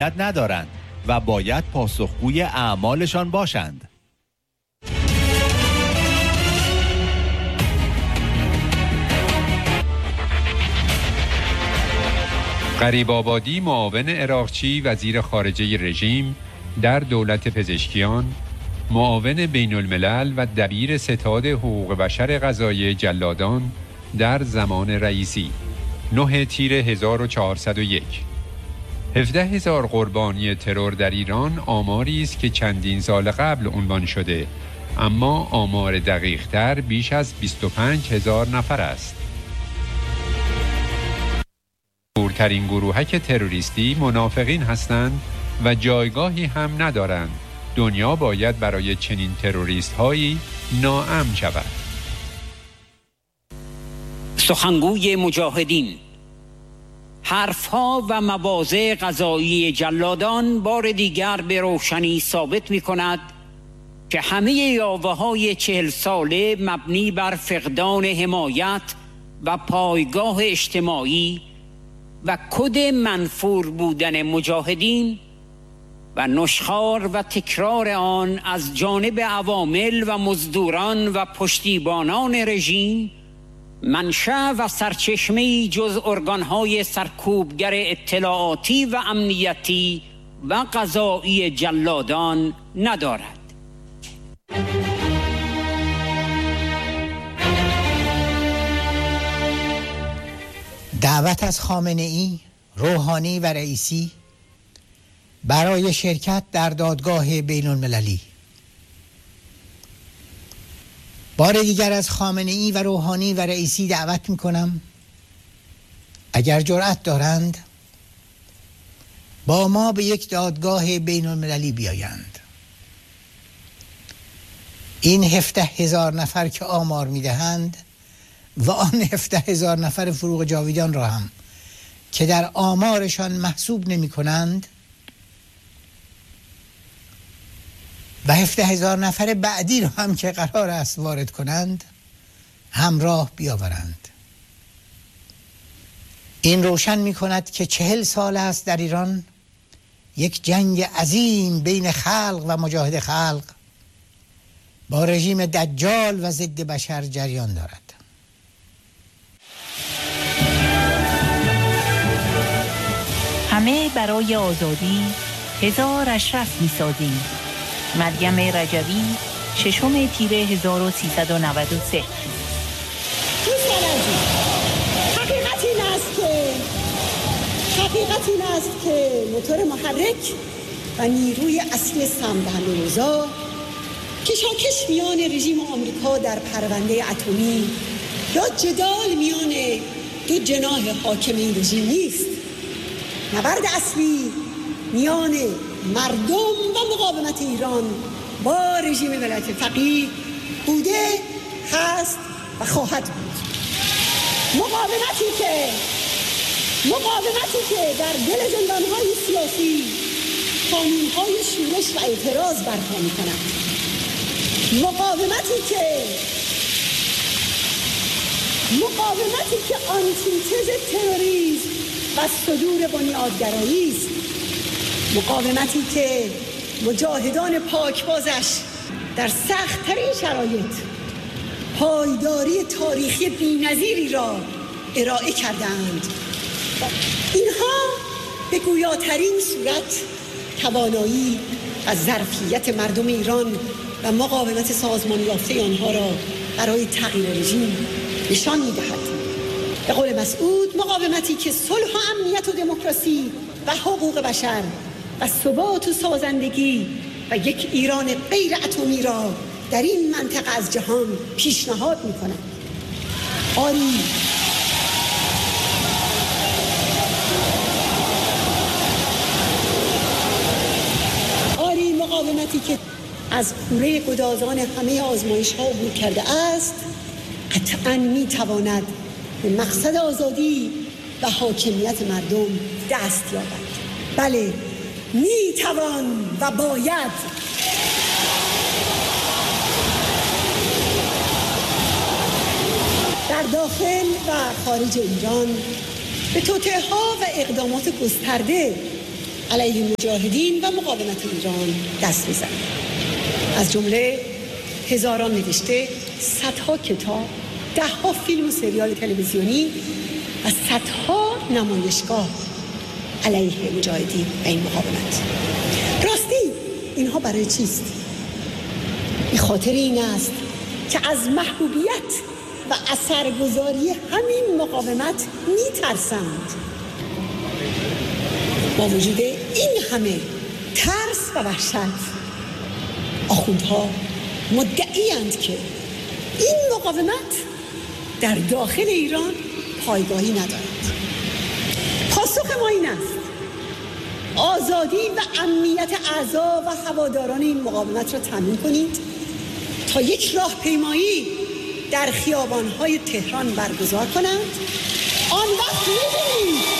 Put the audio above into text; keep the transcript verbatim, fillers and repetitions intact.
حماقت ندارند و باید پاسخگوی اعمالشان باشند. غریب آبادی، معاون عراقچی وزیر خارجه رژیم در دولت پزشکیان، معاون بین الملل و دبیر ستاد حقوق بشر قضایی جلادان در زمان رئیسی، نه تیر هزار و چهارصد و یک. هفده هزار قربانی ترور در ایران آماری است که چندین سال قبل عنوان شده، اما آمار دقیق تر بیش از بیست و پنج هزار نفر است. بزرگترین گروهک تروریستی منافقین هستند و جایگاهی هم ندارند. دنیا باید برای چنین تروریست هایی ناامن شود. سخنگوی مجاهدین: حرفها و مواضع قضایی جلادان بار دیگر به روشنی ثابت می کند که همه یاوه‌های چهل ساله مبنی بر فقدان حمایت و پایگاه اجتماعی و کد منفور بودن مجاهدین و نشخوار و تکرار آن از جانب عوامل و مزدوران و پشتیبانان رژیم منشأ و سرچشمه‌ای جز ارگان‌های سرکوبگر اطلاعاتی و امنیتی و قضایی جلادان ندارد. دعوت از خامنه‌ای، روحانی و رئیسی برای شرکت در دادگاه بین المللی. بار دیگر از خامنه‌ای و روحانی و رئیسی دعوت میکنم اگر جرأت دارند با ما به یک دادگاه بین المللی بیایند. این هفده هزار نفر که آمار میدهند و آن هفده هزار نفر فروغ جاویدان را هم که در آمارشان محسوب نمی کنند و هفده هزار نفر بعدی را هم که قرار است وارد کنند همراه بیاورند. این روشن می کند که چهل سال است در ایران یک جنگ عظیم بین خلق و مجاهد خلق با رژیم دجال و ضد بشر جریان دارد. همه برای آزادی هزار اشرف می سازیم. مریم رجوی، ششم تیر هزار و سیصد و نود و سه. حقیقت این است که حقیقت این است که موتور محرک و نیروی اصلی سمدهنده روزا کشاکش میان رژیم آمریکا در پرونده اتمی یا جدال میان دو جناح حاکم این رژیم نیست. نبرد اصلی میان مردم و مقاومت ایران با رژیم ولایت فقیه بوده، هست و خواهد بود. مقاومتی که مقاومتی که در دل زندان‌های سیاسی قانون‌های شورش و اعتراض برپا می‌کند. مقاومتی که مقاومتی که آنتیتز تروریسم و صدور بنیادگرایی است. مقاومتی که مجاهدان پاکبازش در سخت‌ترین شرایط پایداری تاریخی بی‌نظیری را ارائه کردند. اینها به گویاترین صورت توانایی و ظرفیت مردم ایران و مقاومت سازمان یافته آنها را برای تغییر رژیم نشان می‌دهد. به قول مسعود، مقاومتی که صلح و امنیت و دموکراسی و حقوق بشر و ثبات و سازندگی و یک ایران غیر اتمی را در این منطقه از جهان پیشنهاد می‌کند. آری آری مقاومتی که از کوره گدازان همه آزمایش‌ها عبور کرده است، قطعاً می‌تواند به مقصد آزادی و حاکمیت مردم دست یابد. بله، می‌توان و باید. در داخل و خارج ایران به توطئه‌ها و اقدامات گسترده علیه مجاهدین و مقاومت ایران دست می‌زنند. از جمله هزاران نوشته، صدها کتاب، ده‌ها فیلم و سریال تلویزیونی و صدها نمایشگاه علیه مجاهدین و این مقاومت. راستی اینها برای چیست؟ به خاطر این است که از محبوبیت و اثرگذاری همین مقاومت میترسند. با وجود این همه ترس و وحشت، آخوندها مدعی‌اند که این مقاومت در داخل ایران پایگاهی ندارد. پاسخ ما این است: آزادی و امنیت اعضا و هواداران این مقاومت را تامین کنید تا یک راهپیمایی در خیابان‌های تهران برگزار کنند. آن وقت می‌بینید